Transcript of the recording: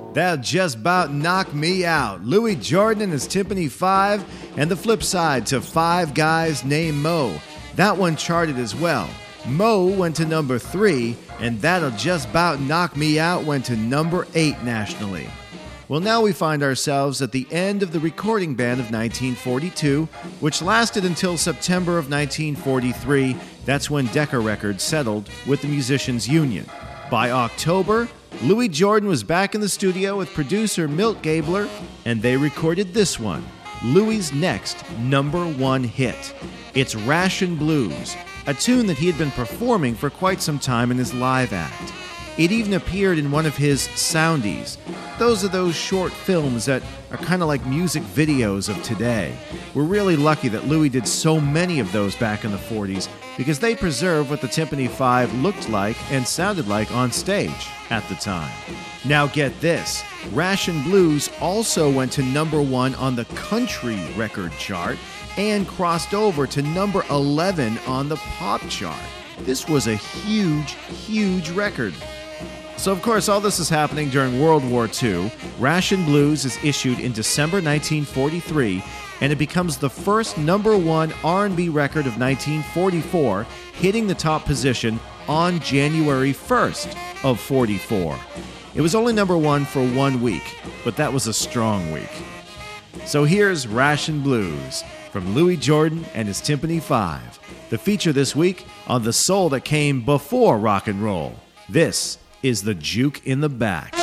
That'll just about knock me out. Louis Jordan and his Tympany 5, and the flip side to Five Guys Named Mo. That one charted as well. Mo went to number 3, and That'll Just About Knock Me Out went to number 8 nationally. Well, now we find ourselves at the end of the recording ban of 1942, which lasted until September of 1943. That's when Decca Records settled with the Musicians Union. By October, Louis Jordan was back in the studio with producer Milt Gabler, and they recorded this one, Louis' next number 1 hit. It's Ration Blues, a tune that he had been performing for quite some time in his live act. It even appeared in one of his soundies. Those are those short films that are kind of like music videos of today. We're really lucky that Louis did so many of those back in the 40s because they preserve what the Tympany 5 looked like and sounded like on stage at the time. Now get this, Ration Blues also went to number 1 on the country record chart and crossed over to number 11 on the pop chart. This was a huge, huge record. So, of course, all this is happening during World War II. Ration Blues is issued in December 1943, and it becomes the first number 1 R&B record of 1944, hitting the top position on January 1st of 44. It was only number 1 for 1 week, but that was a strong week. So here's Ration Blues from Louis Jordan and his Tympany 5, the feature this week on the soul that came before rock and roll. This is the Juke in the Back.